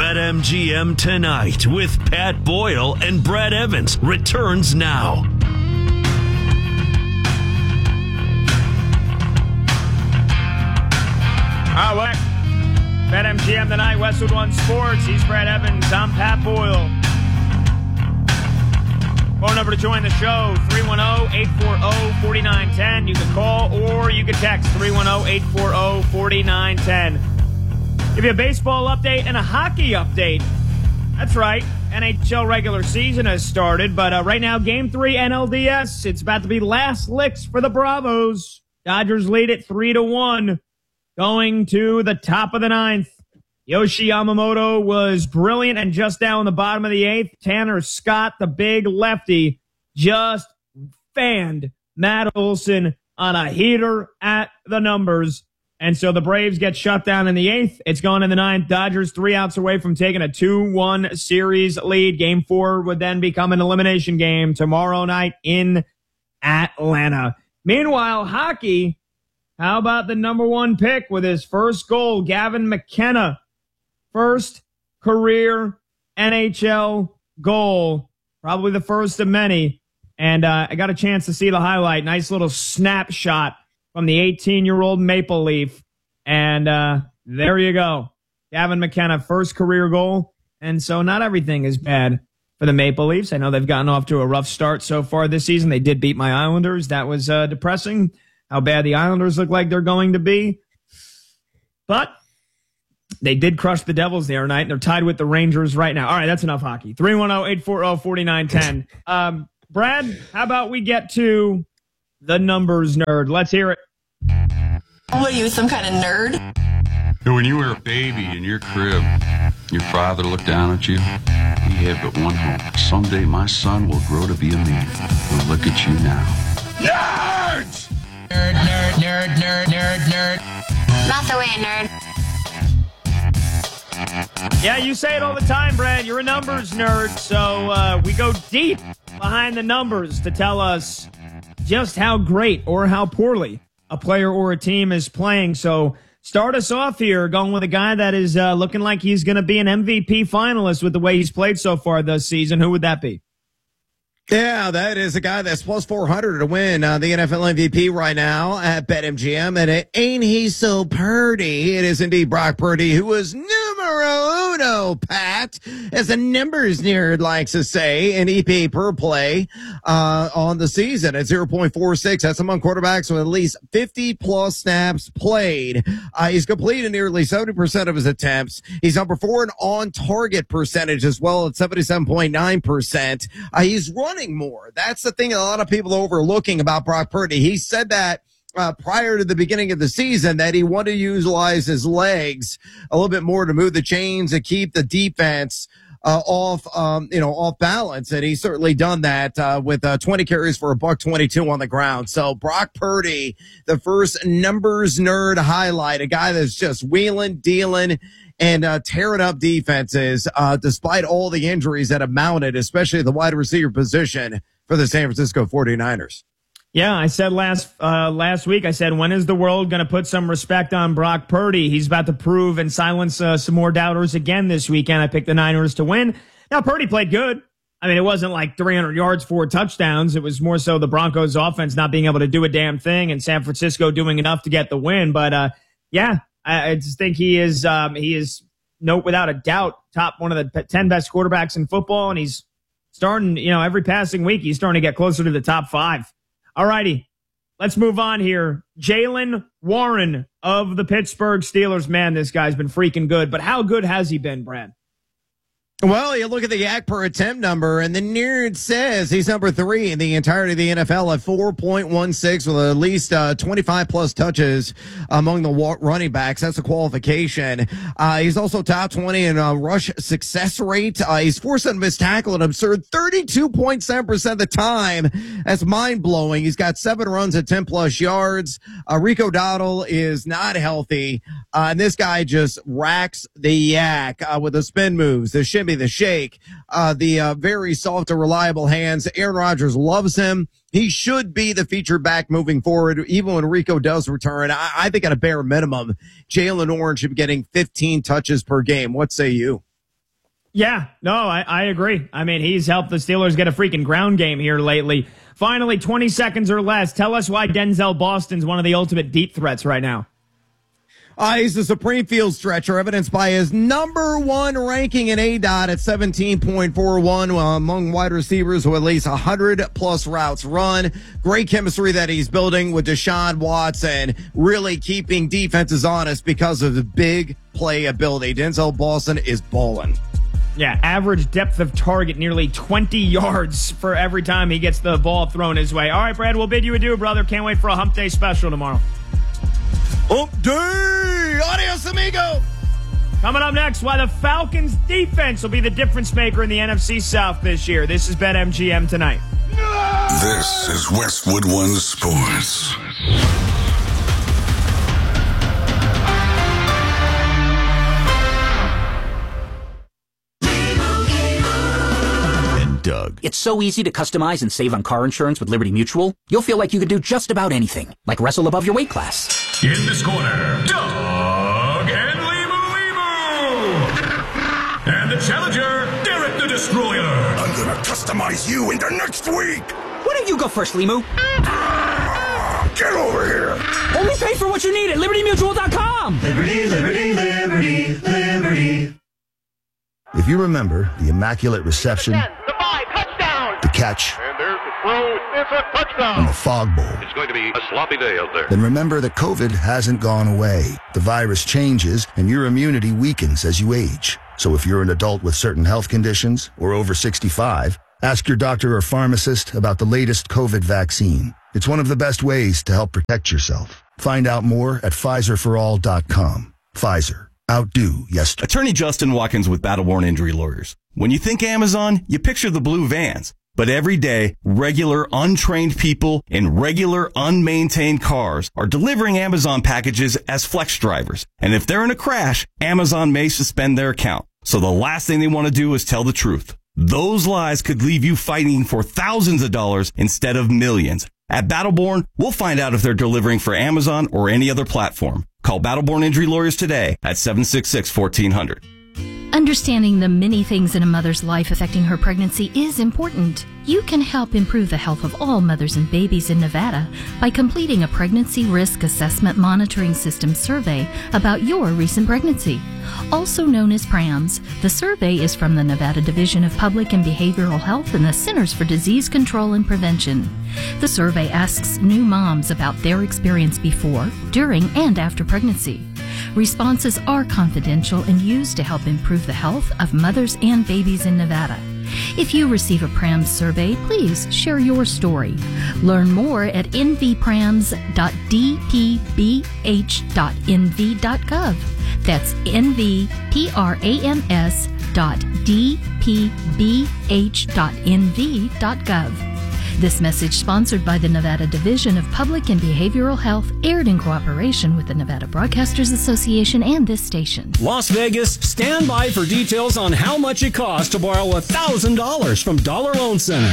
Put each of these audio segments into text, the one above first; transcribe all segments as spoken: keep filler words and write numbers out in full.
BetMGM Tonight with Pat Boyle and Brad Evans returns now. All right, BetMGM Tonight, Westwood One Sports. He's Brad Evans. I'm Pat Boyle. Phone number to join the show, three one zero, eight four zero, four nine one zero. You can call or you can text three one zero, eight four zero, four nine one zero. Give you a baseball update and a hockey update. That's right. N H L regular season has started, but uh, right now, Game three N L D S. It's about to be last licks for the Bravos. Dodgers lead it three to one. Going to the top of the ninth. Yoshi Yamamoto was brilliant and just down in the bottom of the eighth. Tanner Scott, the big lefty, just fanned Matt Olson on a heater at the numbers. And so the Braves get shut down in the eighth. It's gone in the ninth. Dodgers three outs away from taking a two one series lead. Game four would then become an elimination game tomorrow night in Atlanta. Meanwhile, hockey, how about the number one pick with his first goal, Gavin McKenna? First career N H L goal, probably the first of many. And uh, I got a chance to see the highlight. Nice little snapshot from the eighteen-year-old Maple Leaf. And uh, there you go. Gavin McKenna, first career goal. And so not everything is bad for the Maple Leafs. I know they've gotten off to a rough start so far this season. They did beat my Islanders. That was uh, depressing, how bad the Islanders look like they're going to be. But they did crush the Devils the other night, and they're tied with the Rangers right now. All right, that's enough hockey. three one zero, eight four zero, four nine one zero. Um, Brad, how about we get to the numbers nerd? Let's hear it. What are you, some kind of nerd? When you were a baby in your crib, your father looked down at you. He had but one hope. Someday my son will grow to be a man. Well, look at you now. Nerds! Nerd, nerd, nerd, nerd, nerd, nerd. Not the way, nerd. Yeah, you say it all the time, Brad. You're a numbers nerd, so uh, we go deep behind the numbers to tell us just how great or how poorly a player or a team is playing. So start us off here going with a guy that is uh, looking like he's going to be an M V P finalist with the way he's played so far this season. Who would that be? Yeah, that is a guy that's plus four hundred to win uh, the N F L M V P right now at BetMGM. And it ain't he so purdy. It is indeed Brock Purdy, who was numero uno, Pat, as a numbers nerd likes to say, in E P A per play uh, on the season at zero point four six. That's among quarterbacks with at least fifty plus snaps played. Uh, he's completed nearly seventy percent of his attempts. He's number four in on-target percentage as well at seventy-seven point nine percent. Uh, he's running more. That's the thing a lot of people are overlooking about Brock Purdy. He said that uh, prior to the beginning of the season that he wanted to utilize his legs a little bit more to move the chains and keep the defense uh, off, um, you know, off balance. And he's certainly done that uh, with uh, twenty carries for a buck twenty-two on the ground. So Brock Purdy, the first numbers nerd highlight, a guy that's just wheeling, dealing, and uh, tearing up defenses uh, despite all the injuries that have mounted, especially the wide receiver position for the San Francisco forty-niners. Yeah, I said last uh, last week, I said, when is the world going to put some respect on Brock Purdy? He's about to prove and silence uh, some more doubters again this weekend. I picked the Niners to win. Now, Purdy played good. I mean, it wasn't like three hundred yards, four touchdowns. It was more so the Broncos offense not being able to do a damn thing and San Francisco doing enough to get the win. But, uh, yeah, I just think he is, um, he is, no, without a doubt, top one of the ten best quarterbacks in football. And he's starting, you know, every passing week, he's starting to get closer to the top five. All righty, let's move on here. Jaylen Warren of the Pittsburgh Steelers. Man, this guy's been freaking good. But how good has he been, Brad? Well, you look at the yak per attempt number, and the nerd says he's number three in the entirety of the N F L at four point one six with at least uh, twenty-five plus touches among the running backs. That's a qualification. Uh, he's also top twenty in uh, rush success rate. Uh, he's forced a missed tackle an absurd thirty-two point seven percent of the time. That's mind-blowing. He's got seven runs at ten plus yards. Uh, Rico Dowdle is not healthy, uh, and this guy just racks the yak uh, with the spin moves, the shimmy, the shake, uh, the uh, very soft and reliable hands. Aaron Rodgers loves him. He should be the featured back moving forward, even when Rico does return. I, I think at a bare minimum, Jaylen Warren should be getting fifteen touches per game. What say you? Yeah, no, I, I agree. I mean, he's helped the Steelers get a freaking ground game here lately. Finally, twenty seconds or less. Tell us why Denzel Boston's one of the ultimate deep threats right now. Uh, he's a supreme field stretcher, evidenced by his number one ranking in A D O T at seventeen point four one uh, among wide receivers who at least one hundred plus routes run. Great chemistry that he's building with Deshaun Watson, really keeping defenses honest because of the big play ability. Denzel Boston is balling. Yeah, average depth of target, nearly twenty yards for every time he gets the ball thrown his way. All right, Brad, we'll bid you adieu, brother. Can't wait for a Hump Day special tomorrow. Hump Day! Adios, amigo! Coming up next, why the Falcons' defense will be the difference maker in the N F C South this year. This is BetMGM Tonight. This is Westwood One Sports. Doug. It's so easy to customize and save on car insurance with Liberty Mutual. You'll feel like you could do just about anything, like wrestle above your weight class. In this corner, Doug and Limu Limu. And the challenger, Derek the Destroyer. I'm gonna customize you into next week. Why don't you go first, Limu? Ah, get over here. Only pay for what you need at Liberty Mutual dot com. Liberty, Liberty, Liberty, Liberty. If you remember the Immaculate Reception, the catch, and there's the throw, it's a touchdown, and the fog bowl. It's going to be a sloppy day out there. Then remember that COVID hasn't gone away. The virus changes, and your immunity weakens as you age. So if you're an adult with certain health conditions or over sixty-five, ask your doctor or pharmacist about the latest COVID vaccine. It's one of the best ways to help protect yourself. Find out more at Pfizer for all dot com. Pfizer. Outdo yesterday. Attorney Justin Watkins with Battle-Born Injury Lawyers. When you think Amazon, you picture the blue vans. But every day, regular, untrained people in regular, unmaintained cars are delivering Amazon packages as flex drivers. And if they're in a crash, Amazon may suspend their account. So the last thing they want to do is tell the truth. Those lies could leave you fighting for thousands of dollars instead of millions. At Battleborn, we'll find out if they're delivering for Amazon or any other platform. Call Battleborn Injury Lawyers today at seven six six, one four zero zero. Understanding the many things in a mother's life affecting her pregnancy is important. You can help improve the health of all mothers and babies in Nevada by completing a Pregnancy Risk Assessment Monitoring System survey about your recent pregnancy. Also known as PRAMS, the survey is from the Nevada Division of Public and Behavioral Health and the Centers for Disease Control and Prevention. The survey asks new moms about their experience before, during, and after pregnancy. Responses are confidential and used to help improve the health of mothers and babies in Nevada. If you receive a PRAMS survey, please share your story. Learn more at n v prams dot d p b h dot n v dot gov. That's n v prams dot d p b h dot n v dot gov. This message, sponsored by the Nevada Division of Public and Behavioral Health, aired in cooperation with the Nevada Broadcasters Association and this station. Las Vegas, stand by for details on how much it costs to borrow one thousand dollars from Dollar Loan Center.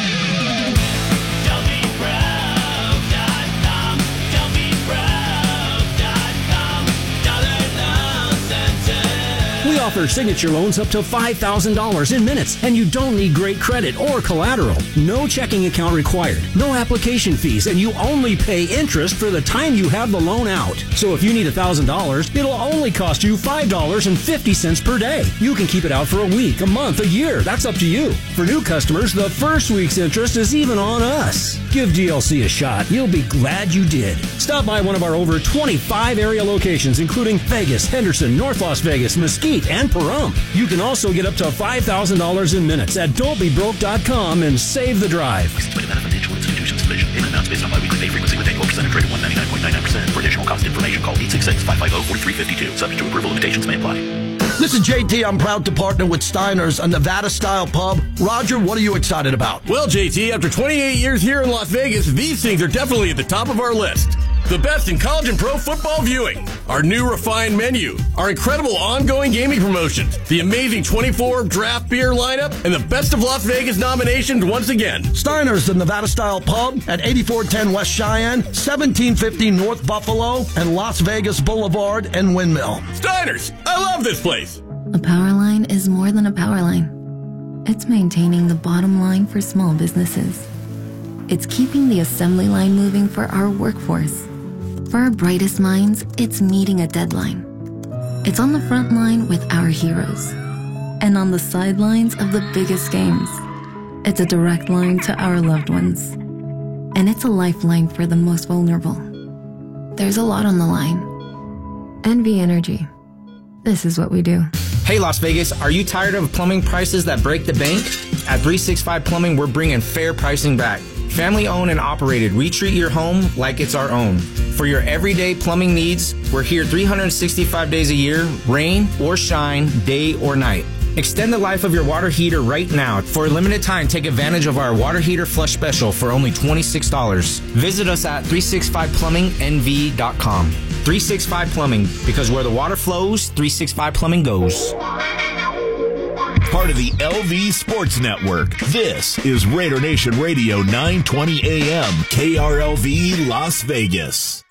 We offer signature loans up to five thousand dollars in minutes, and you don't need great credit or collateral. No checking account required, no application fees, and you only pay interest for the time you have the loan out. So if you need one thousand dollars, it'll only cost you five dollars and fifty cents per day. You can keep it out for a week, a month, a year. That's up to you. For new customers, the first week's interest is even on us. Give D L C a shot. You'll be glad you did. Stop by one of our over twenty-five area locations, including Vegas, Henderson, North Las Vegas, Mesquite, and Pahrump. You can also get up to five thousand dollars in minutes at don't be broke dot com and save the drive. Financial institutions division. Payment amounts based on biweekly pay frequency with annual percentage rate of one ninety-nine point nine nine percent. For additional cost information, call eight six six, five five zero, four three five two. Subject to approval, limitations may apply. This is J T. I'm proud to partner with Steiner's, a Nevada-style pub. Roger, what are you excited about? Well, J T, after twenty-eight years here in Las Vegas, these things are definitely at the top of our list. The best in college and pro football viewing, our new refined menu, our incredible ongoing gaming promotions, the amazing twenty-four draft beer lineup, and the Best of Las Vegas nominations once again. Steiner's, the Nevada-style pub at eighty-four ten West Cheyenne, seventeen fifty North Buffalo, and Las Vegas Boulevard and Windmill. Steiner's, I love this place. A power line is more than a power line. It's maintaining the bottom line for small businesses. It's keeping the assembly line moving for our workforce. For our brightest minds, it's meeting a deadline. It's on the front line with our heroes. And on the sidelines of the biggest games. It's a direct line to our loved ones. And it's a lifeline for the most vulnerable. There's a lot on the line. N V Energy. This is what we do. Hey Las Vegas, are you tired of plumbing prices that break the bank? At three sixty-five Plumbing, we're bringing fair pricing back. Family owned and operated, we treat your home like it's our own. For your everyday plumbing needs, we're here three hundred sixty-five days a year, rain or shine, day or night. Extend the life of your water heater right now. For a limited time, take advantage of our water heater flush special for only twenty-six dollars. Visit us at three sixty-five plumbing N V dot com. three sixty-five Plumbing, because where the water flows, three sixty-five Plumbing goes. Part of the L V Sports Network. This is Raider Nation Radio nine twenty A M, K R L V Las Vegas.